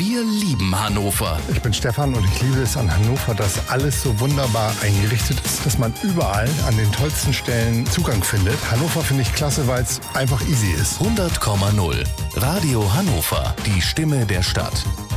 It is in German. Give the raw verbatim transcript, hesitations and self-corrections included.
Wir lieben Hannover. Ich bin Stefan und ich liebe es an Hannover, dass alles so wunderbar eingerichtet ist, dass man überall an den tollsten Stellen Zugang findet. Hannover finde ich klasse, weil es einfach easy ist. hundert Komma null. Radio Hannover. Die Stimme der Stadt.